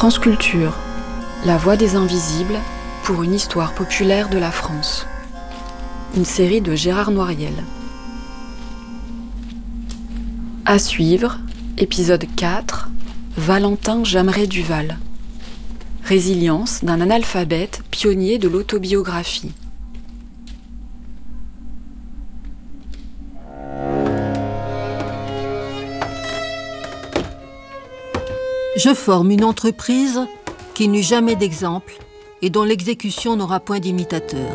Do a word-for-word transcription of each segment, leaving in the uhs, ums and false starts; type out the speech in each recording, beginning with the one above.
France Culture, La Voix des Invisibles pour une histoire populaire de la France. Une série de Gérard Noiriel. À suivre, épisode quatre, Valentin Jamret-Duval. Résilience d'un analphabète pionnier de l'autobiographie. Je forme une entreprise qui n'eut jamais d'exemple et dont l'exécution n'aura point d'imitateur.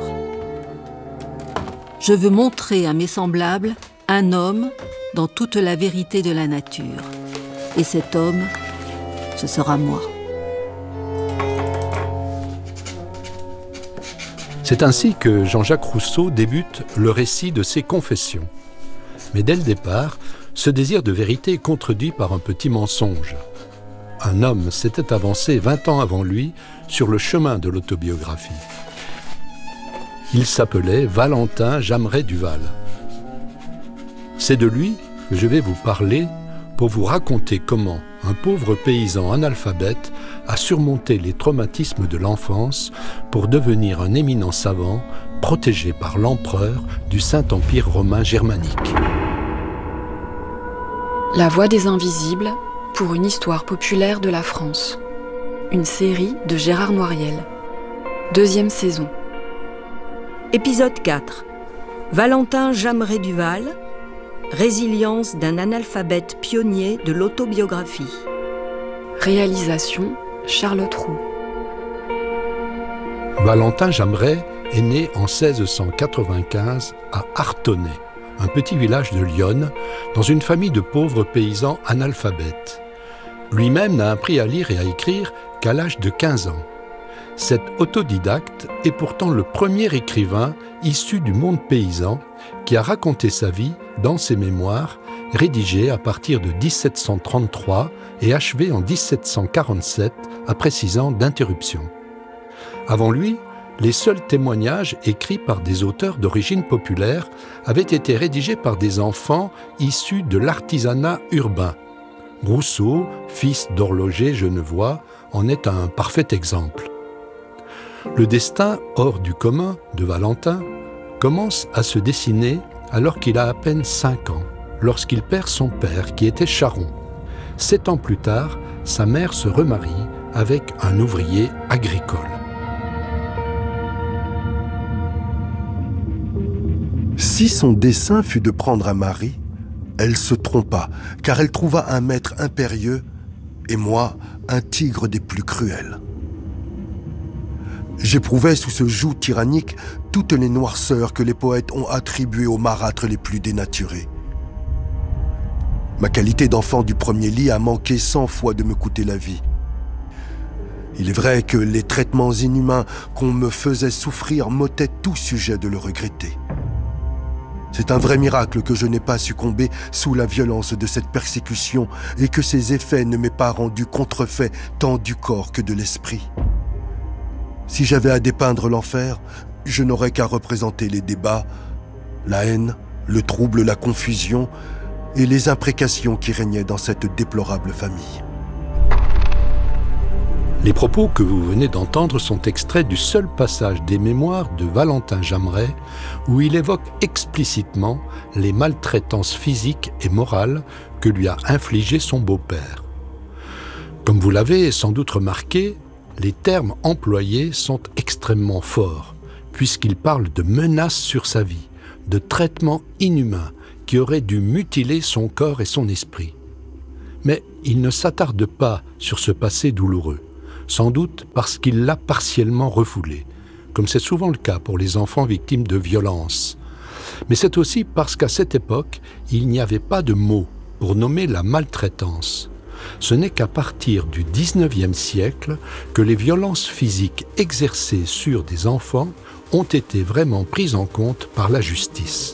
Je veux montrer à mes semblables un homme dans toute la vérité de la nature. Et cet homme, ce sera moi. C'est ainsi que Jean-Jacques Rousseau débute le récit de ses Confessions. Mais dès le départ, ce désir de vérité est contredit par un petit mensonge. Un homme s'était avancé vingt ans avant lui sur le chemin de l'autobiographie. Il s'appelait Valentin Jamret-Duval. C'est de lui que je vais vous parler pour vous raconter comment un pauvre paysan analphabète a surmonté les traumatismes de l'enfance pour devenir un éminent savant protégé par l'empereur du Saint-Empire romain germanique. La Voix des Invisibles pour une histoire populaire de la France. Une série de Gérard Noiriel. Deuxième saison. Épisode quatre. Valentin Jamret-Duval. Résilience d'un analphabète pionnier de l'autobiographie. Réalisation Charlotte Roux. Valentin Jamret est né en seize cent quatre-vingt-quinze à Artonnay, un petit village de l'Yonne, dans une famille de pauvres paysans analphabètes. Lui-même n'a appris à lire et à écrire qu'à l'âge de quinze ans. Cet autodidacte est pourtant le premier écrivain issu du monde paysan qui a raconté sa vie dans ses mémoires, rédigés à partir de dix-sept cent trente-trois et achevés en dix-sept cent quarante-sept, après six ans d'interruption. Avant lui, les seuls témoignages écrits par des auteurs d'origine populaire avaient été rédigés par des enfants issus de l'artisanat urbain. Rousseau, fils d'horloger genevois, en est un parfait exemple. Le destin hors du commun de Valentin commence à se dessiner alors qu'il a à peine cinq ans, lorsqu'il perd son père qui était charron. Sept ans plus tard, sa mère se remarie avec un ouvrier agricole. Si son dessein fut de prendre un mari, elle se trompa, car elle trouva un maître impérieux, et moi, un tigre des plus cruels. J'éprouvais sous ce joug tyrannique toutes les noirceurs que les poètes ont attribuées aux marâtres les plus dénaturés. Ma qualité d'enfant du premier lit a manqué cent fois de me coûter la vie. Il est vrai que les traitements inhumains qu'on me faisait souffrir m'ôtaient tout sujet de le regretter. C'est un vrai miracle que je n'ai pas succombé sous la violence de cette persécution et que ses effets ne m'aient pas rendu contrefait tant du corps que de l'esprit. Si j'avais à dépeindre l'enfer, je n'aurais qu'à représenter les débats, la haine, le trouble, la confusion et les imprécations qui régnaient dans cette déplorable famille. Les propos que vous venez d'entendre sont extraits du seul passage des mémoires de Valentin Jamret où il évoque explicitement les maltraitances physiques et morales que lui a infligées son beau-père. Comme vous l'avez sans doute remarqué, les termes employés sont extrêmement forts, puisqu'ils parlent de menaces sur sa vie, de traitements inhumains qui auraient dû mutiler son corps et son esprit. Mais il ne s'attarde pas sur ce passé douloureux, sans doute parce qu'il l'a partiellement refoulé, comme c'est souvent le cas pour les enfants victimes de violences. Mais c'est aussi parce qu'à cette époque, il n'y avait pas de mot pour nommer la maltraitance. Ce n'est qu'à partir du dix-neuvième siècle que les violences physiques exercées sur des enfants ont été vraiment prises en compte par la justice.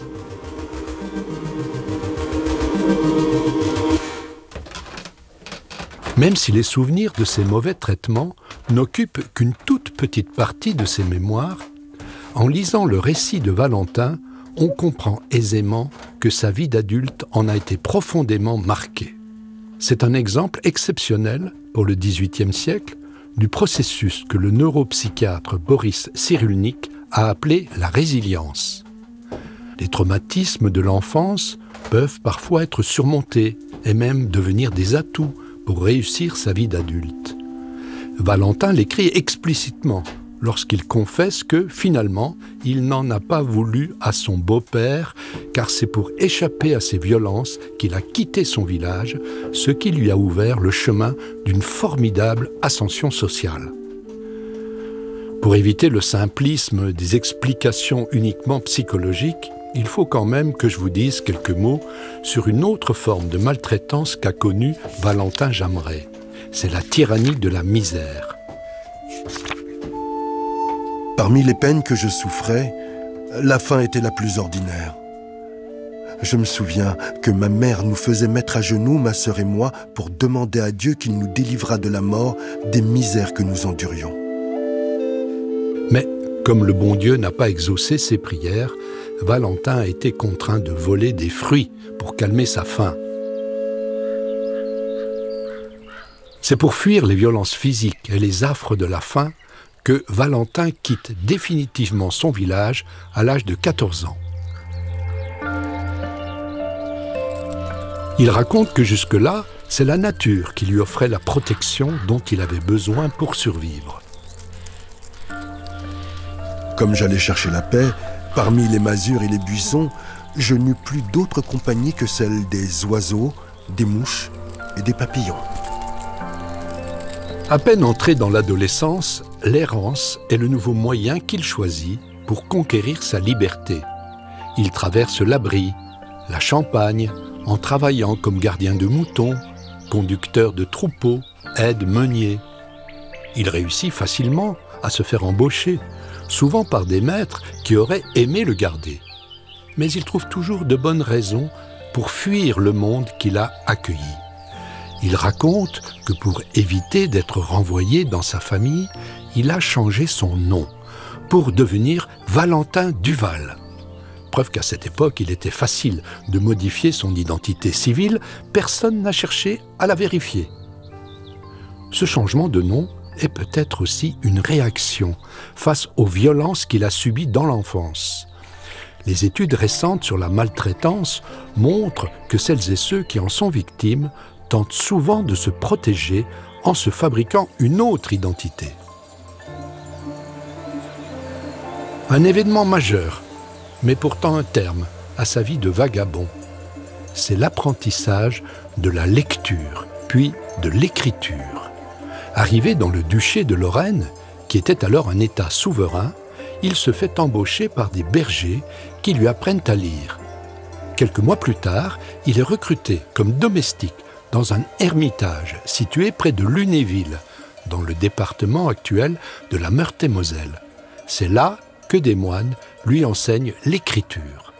Même si les souvenirs de ces mauvais traitements n'occupent qu'une toute petite partie de ses mémoires, en lisant le récit de Valentin, on comprend aisément que sa vie d'adulte en a été profondément marquée. C'est un exemple exceptionnel pour le dix-huitième siècle, du processus que le neuropsychiatre Boris Cyrulnik a appelé la résilience. Les traumatismes de l'enfance peuvent parfois être surmontés et même devenir des atouts pour réussir sa vie d'adulte. Valentin l'écrit explicitement lorsqu'il confesse que, finalement, il n'en a pas voulu à son beau-père, car c'est pour échapper à ces violences qu'il a quitté son village, ce qui lui a ouvert le chemin d'une formidable ascension sociale. Pour éviter le simplisme des explications uniquement psychologiques, il faut quand même que je vous dise quelques mots sur une autre forme de maltraitance qu'a connue Valentin Jamret. C'est la tyrannie de la misère. Parmi les peines que je souffrais, la faim était la plus ordinaire. Je me souviens que ma mère nous faisait mettre à genoux, ma sœur et moi, pour demander à Dieu qu'il nous délivrât de la mort des misères que nous endurions. Mais, comme le bon Dieu n'a pas exaucé ses prières, Valentin a été contraint de voler des fruits pour calmer sa faim. C'est pour fuir les violences physiques et les affres de la faim que Valentin quitte définitivement son village à l'âge de quatorze ans. Il raconte que jusque-là, c'est la nature qui lui offrait la protection dont il avait besoin pour survivre. Comme j'allais chercher la paix, parmi les masures et les buissons, je n'eus plus d'autre compagnie que celle des oiseaux, des mouches et des papillons. À peine entré dans l'adolescence, l'errance est le nouveau moyen qu'il choisit pour conquérir sa liberté. Il traverse l'Abrie, la Champagne, en travaillant comme gardien de moutons, conducteur de troupeaux, aide-meunier. Il réussit facilement à se faire embaucher, souvent par des maîtres qui auraient aimé le garder. Mais il trouve toujours de bonnes raisons pour fuir le monde qu'il a accueilli. Il raconte que pour éviter d'être renvoyé dans sa famille, il a changé son nom pour devenir Valentin Duval. Preuve qu'à cette époque, il était facile de modifier son identité civile, personne n'a cherché à la vérifier. Ce changement de nom est peut-être aussi une réaction face aux violences qu'il a subies dans l'enfance. Les études récentes sur la maltraitance montrent que celles et ceux qui en sont victimes tentent souvent de se protéger en se fabriquant une autre identité. Un événement majeur, mais pourtant un terme à sa vie de vagabond, c'est l'apprentissage de la lecture, puis de l'écriture. Arrivé dans le duché de Lorraine, qui était alors un État souverain, il se fait embaucher par des bergers qui lui apprennent à lire. Quelques mois plus tard, il est recruté comme domestique dans un ermitage situé près de Lunéville, dans le département actuel de la Meurthe-et-Moselle. C'est là que des moines lui enseignent l'écriture.